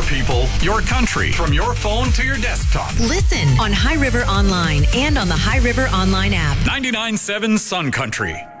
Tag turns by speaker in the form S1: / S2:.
S1: people, your country, from your phone to your desktop.
S2: Listen on High River Online and on the High River Online app.
S1: 99.7 Sun Country.